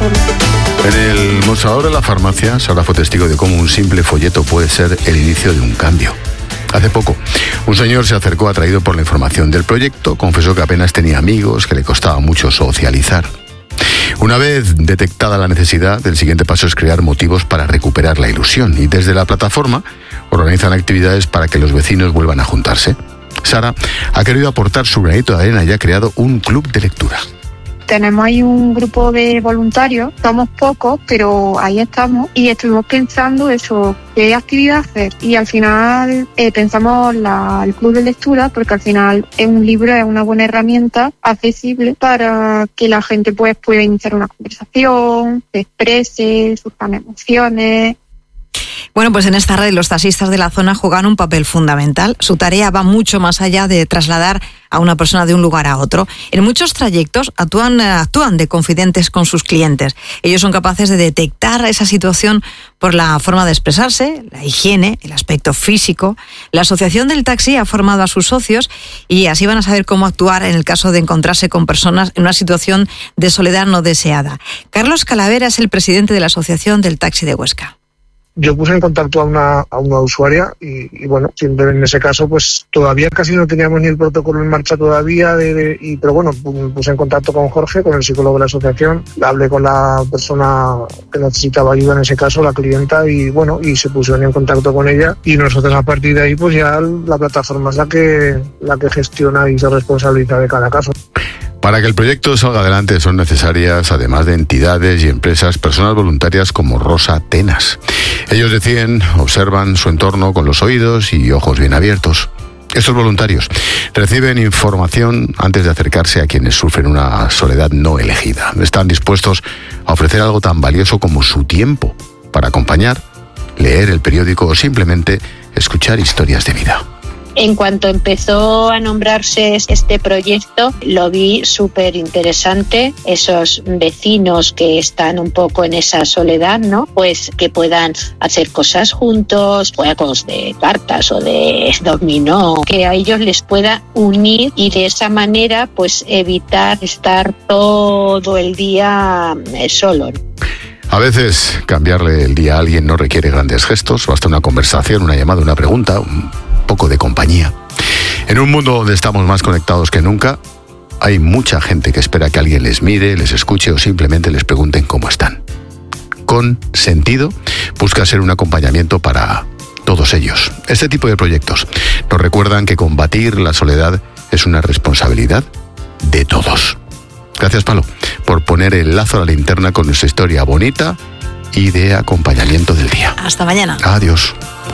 plataforma. En el mostrador de la farmacia, Sara fue testigo de cómo un simple folleto puede ser el inicio de un cambio. Hace poco, un señor se acercó atraído por la información del proyecto, confesó que apenas tenía amigos, que le costaba mucho socializar. Una vez detectada la necesidad, el siguiente paso es crear motivos para recuperar la ilusión y desde la plataforma organizan actividades para que los vecinos vuelvan a juntarse. Sara ha querido aportar su granito de arena y ha creado un club de lectura. Tenemos ahí un grupo de voluntarios, somos pocos, pero ahí estamos y estuvimos pensando eso, qué actividad hacer. Y al final pensamos el club de lectura, porque al final un libro es una buena herramienta accesible para que la gente pues pueda iniciar una conversación, se exprese sus emociones. Bueno, pues en esta red los taxistas de la zona juegan un papel fundamental. Su tarea va mucho más allá de trasladar a una persona de un lugar a otro. En muchos trayectos actúan de confidentes con sus clientes. Ellos son capaces de detectar esa situación por la forma de expresarse, la higiene, el aspecto físico. La asociación del taxi ha formado a sus socios y así van a saber cómo actuar en el caso de encontrarse con personas en una situación de soledad no deseada. Carlos Calavera es el presidente de la Asociación del Taxi de Huesca. Yo puse en contacto a una usuaria y bueno, siempre en ese caso pues todavía casi no teníamos ni el protocolo en marcha todavía, pero bueno, puse en contacto con Jorge, con el psicólogo de la asociación, hablé con la persona que necesitaba ayuda en ese caso, la clienta, y bueno, y se pusieron en contacto con ella y nosotros a partir de ahí pues ya la plataforma es la que gestiona y se responsabiliza de cada caso. Para que el proyecto salga adelante son necesarias, además de entidades y empresas, personas voluntarias como Rosa Tenas. Ellos deciden, observan su entorno con los oídos y ojos bien abiertos. Estos voluntarios reciben información antes de acercarse a quienes sufren una soledad no elegida. Están dispuestos a ofrecer algo tan valioso como su tiempo para acompañar, leer el periódico o simplemente escuchar historias de vida. En cuanto empezó a nombrarse este proyecto, lo vi súper interesante. Esos vecinos que están un poco en esa soledad, ¿no? Pues que puedan hacer cosas juntos, juegos de cartas o de dominó, que a ellos les pueda unir y de esa manera pues evitar estar todo el día solo. A veces cambiarle el día a alguien no requiere grandes gestos, basta una conversación, una llamada, una pregunta, un poco de compañía. En un mundo donde estamos más conectados que nunca, hay mucha gente que espera que alguien les mire, les escuche o simplemente les pregunten cómo están. Con Sentido busca ser un acompañamiento para todos ellos. Este tipo de proyectos nos recuerdan que combatir la soledad es una responsabilidad de todos. Gracias, Palo, por poner el lazo a la linterna con nuestra historia bonita y de acompañamiento del día. Hasta mañana. Adiós.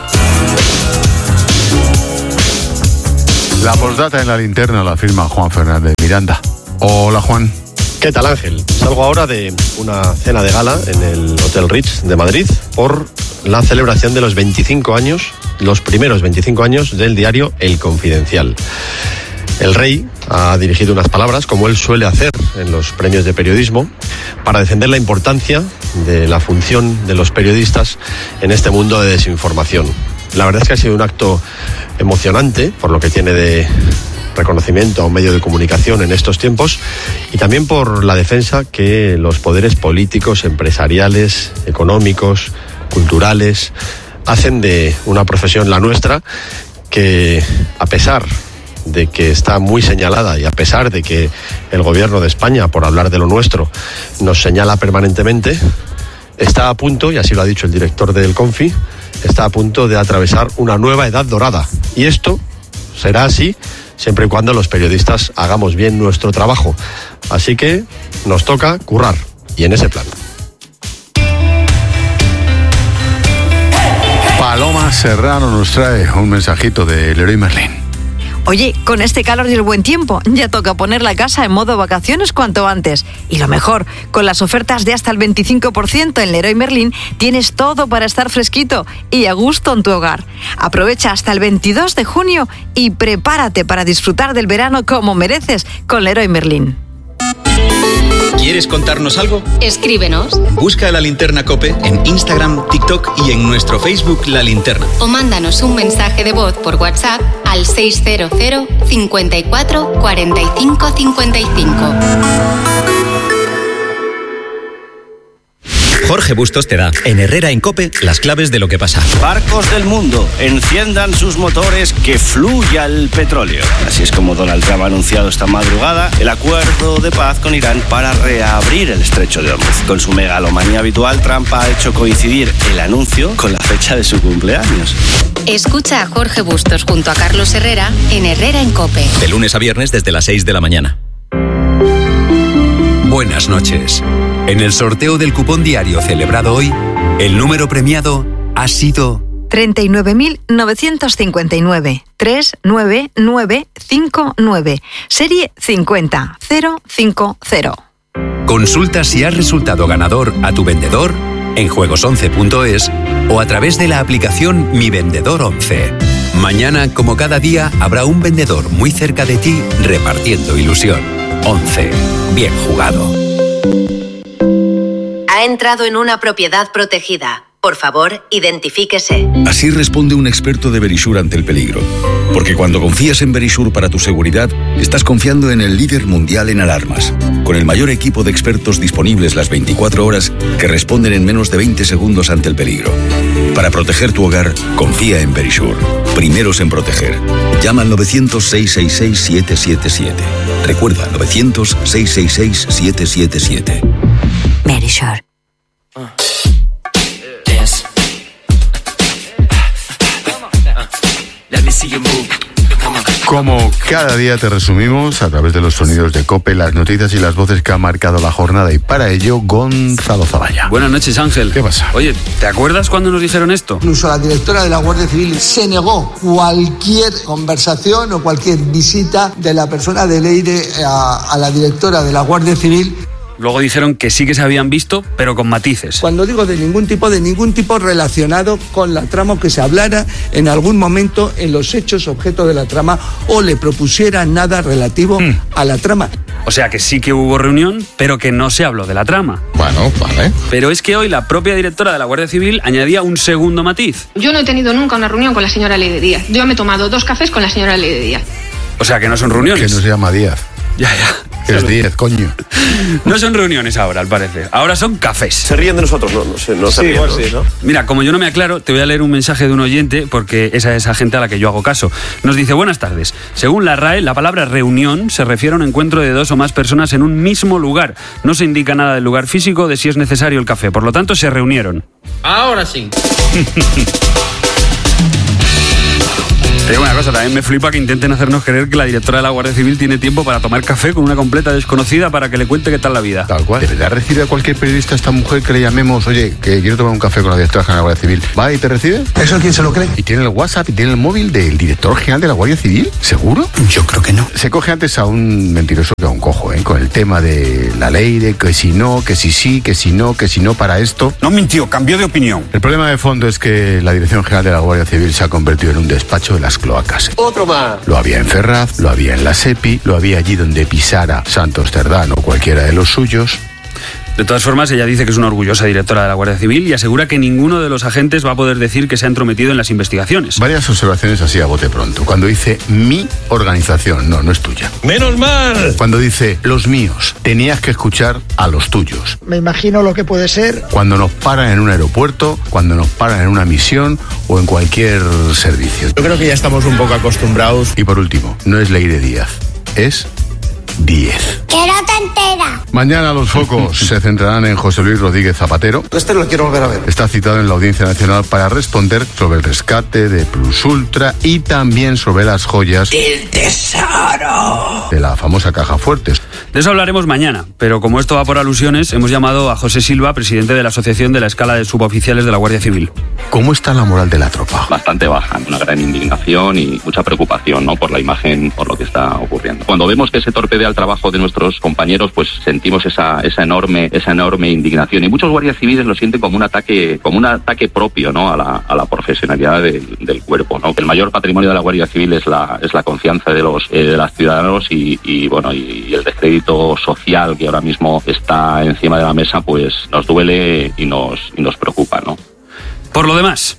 La postdata en la linterna la firma Juan Fernández Miranda. Hola, Juan. ¿Qué tal, Ángel? Salgo ahora de una cena de gala en el Hotel Ritz de Madrid por la celebración de los 25 años, los primeros 25 años del diario El Confidencial. El rey ha dirigido unas palabras, como él suele hacer en los premios de periodismo, para defender la importancia de la función de los periodistas en este mundo de desinformación. La verdad es que ha sido un acto emocionante, por lo que tiene de reconocimiento a un medio de comunicación en estos tiempos, y también por la defensa que los poderes políticos, empresariales, económicos, culturales, hacen de una profesión, la nuestra, que a pesar de que está muy señalada y a pesar de que el gobierno de España, por hablar de lo nuestro, nos señala permanentemente, está a punto, y así lo ha dicho el director del Confi, está a punto de atravesar una nueva edad dorada. Y esto será así siempre y cuando los periodistas hagamos bien nuestro trabajo. Así que nos toca currar, y en ese plan. Paloma Serrano nos trae un mensajito de Leroy Merlin. Oye, con este calor y el buen tiempo, ya toca poner la casa en modo vacaciones cuanto antes. Y lo mejor, con las ofertas de hasta el 25% en Leroy Merlin, tienes todo para estar fresquito y a gusto en tu hogar. Aprovecha hasta el 22 de junio y prepárate para disfrutar del verano como mereces con Leroy Merlin. ¿Quieres contarnos algo? Escríbenos. Busca La Linterna COPE en Instagram, TikTok y en nuestro Facebook La Linterna. O mándanos un mensaje de voz por WhatsApp al 600 54 45 55. Jorge Bustos te da, en Herrera en COPE, las claves de lo que pasa. Barcos del mundo, enciendan sus motores, que fluya el petróleo. Así es como Donald Trump ha anunciado esta madrugada el acuerdo de paz con Irán para reabrir el estrecho de Hormuz. Con su megalomanía habitual, Trump ha hecho coincidir el anuncio con la fecha de su cumpleaños. Escucha a Jorge Bustos junto a Carlos Herrera en Herrera en COPE. De lunes a viernes desde las 6 de la mañana. Buenas noches. En el sorteo del cupón diario celebrado hoy, el número premiado ha sido 39.959 39959, serie 50050. Consulta si has resultado ganador a tu vendedor en juegos11.es o a través de la aplicación Mi Vendedor 11. Mañana, como cada día, habrá un vendedor muy cerca de ti repartiendo ilusión. 11. Bien jugado. Ha entrado en una propiedad protegida. Por favor, identifíquese. Así responde un experto de Verisure ante el peligro. Porque cuando confías en Verisure para tu seguridad, estás confiando en el líder mundial en alarmas, con el mayor equipo de expertos disponibles las 24 horas que responden en menos de 20 segundos ante el peligro. Para proteger tu hogar, confía en Verisure. Primeros en proteger. Llama al 900-666-777. Recuerda, 900-666-777. Verisure. Como cada día te resumimos a través de los sonidos de COPE, las noticias y las voces que han marcado la jornada, y para ello Gonzalo Zavalla. Buenas noches, Ángel. ¿Qué pasa? Oye, ¿te acuerdas cuando nos dijeron esto? Incluso la directora de la Guardia Civil se negó cualquier conversación o cualquier visita de la persona de Leire a la directora de la Guardia Civil. Luego dijeron que sí que se habían visto, pero con matices. Cuando digo de ningún tipo relacionado con la trama, que se hablara en algún momento en los hechos objeto de la trama o le propusiera nada relativo a la trama. O sea que sí que hubo reunión, pero que no se habló de la trama. Bueno, vale. Pero es que hoy la propia directora de la Guardia Civil añadía un segundo matiz. Yo no he tenido nunca una reunión con la señora Leire Díaz. Yo me he tomado 2 cafés con la señora Leire Díaz. O sea que no son reuniones. Que no se llama Díaz. Ya. Es 10, coño. No son reuniones ahora, al parecer. Ahora son cafés. ¿Se ríen de nosotros? No se ríen, igual sí, ¿no? Mira, como yo no me aclaro, te voy a leer un mensaje de un oyente, porque esa es esa gente a la que yo hago caso. Nos dice: buenas tardes. Según la RAE, la palabra reunión se refiere a un encuentro de 2 o más personas en un mismo lugar. No se indica nada del lugar físico, de si es necesario el café. Por lo tanto, se reunieron. Ahora sí. Te digo una cosa, también me flipa que intenten hacernos creer que la directora de la Guardia Civil tiene tiempo para tomar café con una completa desconocida para que le cuente qué tal la vida. Tal cual. ¿De verdad recibe a cualquier periodista esta mujer que le llamemos, oye, que quiero tomar un café con la directora general de la Guardia Civil? ¿Va y te recibe? ¿Eso quién se lo cree? ¿Y tiene el WhatsApp y tiene el móvil del director general de la Guardia Civil? ¿Seguro? Yo creo que no. Se coge antes a un mentiroso que a un cojo, con el tema de la ley, de que si no, que si sí, que si no para esto. No mintió, cambió de opinión. El problema de fondo es que la Dirección General de la Guardia Civil se ha convertido en un despacho de las cloacas. Otro más. Lo había en Ferraz, lo había en la SEPI, lo había allí donde pisara Santos Cerdán o cualquiera de los suyos. De todas formas, ella dice que es una orgullosa directora de la Guardia Civil y asegura que ninguno de los agentes va a poder decir que se ha entrometido en las investigaciones. Varias observaciones así a bote pronto. Cuando dice mi organización, no es tuya. ¡Menos mal! Cuando dice los míos, tenías que escuchar a los tuyos. Me imagino lo que puede ser. Cuando nos paran en un aeropuerto, cuando nos paran en una misión o en cualquier servicio. Yo creo que ya estamos un poco acostumbrados. Y por último, no es Leire Díaz, es 10. ¡Que no te enteras! Mañana los focos se centrarán en José Luis Rodríguez Zapatero. Este lo quiero volver a ver. Está citado en la Audiencia Nacional para responder sobre el rescate de Plus Ultra y también sobre las joyas del tesoro de la famosa Caja Fuertes. De eso hablaremos mañana, pero como esto va por alusiones, hemos llamado a José Silva, presidente de la Asociación de la Escala de Suboficiales de la Guardia Civil. ¿Cómo está la moral de la tropa? Bastante baja, una gran indignación y mucha preocupación, ¿no?, por la imagen, por lo que está ocurriendo. Cuando vemos que se torpedea el trabajo de nuestros compañeros, pues sentimos esa enorme indignación, y muchos guardias civiles lo sienten como un ataque propio, ¿no?, a la profesionalidad del cuerpo, ¿no? Que el mayor patrimonio de la Guardia Civil es la confianza de los ciudadanos y el descrédito social que ahora mismo está encima de la mesa, pues nos duele y nos preocupa, ¿no? Por lo demás,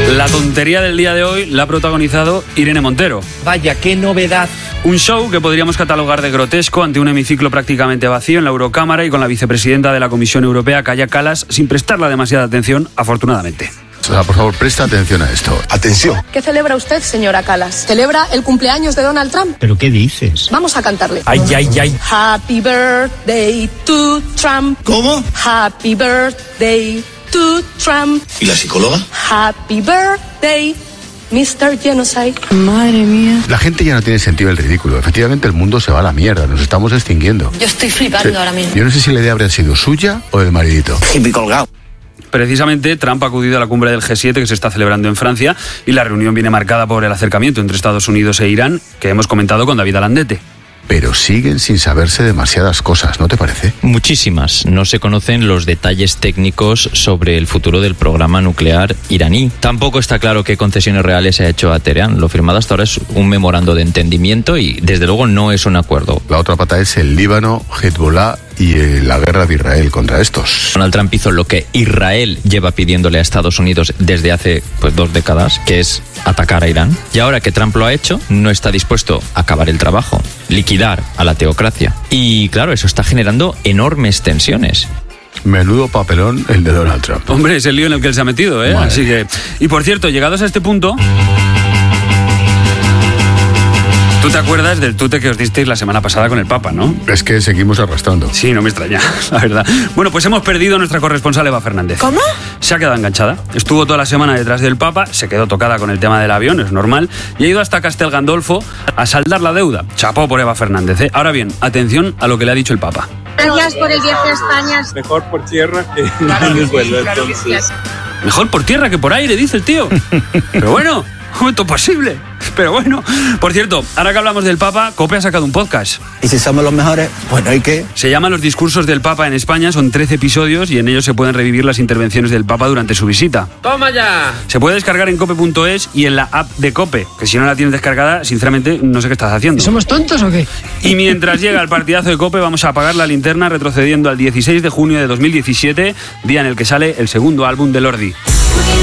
La tontería del día de hoy la ha protagonizado Irene Montero. Vaya, qué novedad. Un show que podríamos catalogar de grotesco ante un hemiciclo prácticamente vacío en la Eurocámara y con la vicepresidenta de la Comisión Europea, Kaja Kallas, sin prestarle demasiada atención, afortunadamente. O sea, por favor, presta atención a esto. Atención. ¿Qué celebra usted, señora Kallas? ¿Celebra el cumpleaños de Donald Trump? ¿Pero qué dices? Vamos a cantarle. Ay, ay, ay. Happy birthday to Trump. ¿Cómo? Happy birthday to Trump. ¿Y la psicóloga? Happy birthday, Mr. Genocide. Madre mía. La gente ya no tiene sentido el ridículo. Efectivamente, el mundo se va a la mierda. Nos estamos extinguiendo. Yo estoy flipando ahora mismo. Yo no sé si la idea habría sido suya o del maridito. Hippie colgado. Precisamente, Trump ha acudido a la cumbre del G7 que se está celebrando en Francia y la reunión viene marcada por el acercamiento entre Estados Unidos e Irán, que hemos comentado con David Alandete. Pero siguen sin saberse demasiadas cosas, ¿no te parece? Muchísimas. No se conocen los detalles técnicos sobre el futuro del programa nuclear iraní. Tampoco está claro qué concesiones reales se ha hecho a Teherán. Lo firmado hasta ahora es un memorando de entendimiento y, desde luego, no es un acuerdo. La otra pata es el Líbano, Hezbollah y la guerra de Israel contra estos. Donald Trump hizo lo que Israel lleva pidiéndole a Estados Unidos desde hace 2 décadas, que es atacar a Irán. Y ahora que Trump lo ha hecho, no está dispuesto a acabar el trabajo, liquidar a la teocracia. Y claro, eso está generando enormes tensiones. Menudo papelón el de Donald Trump. Hombre, es el lío en el que él se ha metido, ¿eh? Madre. Así que... Y por cierto, llegados a este punto... Tú te acuerdas del tute que os disteis la semana pasada con el Papa, ¿no? Es que seguimos arrastrando. Sí, no me extraña, la verdad. Bueno, pues hemos perdido a nuestra corresponsal Eva Fernández. ¿Cómo? Se ha quedado enganchada. Estuvo toda la semana detrás del Papa, se quedó tocada con el tema del avión, es normal, y ha ido hasta Castel Gandolfo a saldar la deuda. Chapó por Eva Fernández, ¿eh? Ahora bien, atención a lo que le ha dicho el Papa. Gracias por el viaje a España. Mejor por tierra que en el vuelo, entonces. Mejor por tierra que por aire, dice el tío. Pero bueno, momento posible. Pero bueno, por cierto, ahora que hablamos del Papa, COPE ha sacado un podcast. ¿Y si somos los mejores? Bueno, ¿y qué? Se llama Los discursos del Papa en España, son 13 episodios y en ellos se pueden revivir las intervenciones del Papa durante su visita. ¡Toma ya! Se puede descargar en cope.es y en la app de COPE, que si no la tienes descargada, sinceramente, no sé qué estás haciendo. ¿Somos tontos o qué? Y mientras llega el partidazo de COPE, vamos a apagar la linterna retrocediendo al 16 de junio de 2017, día en el que sale el segundo álbum de Lordi.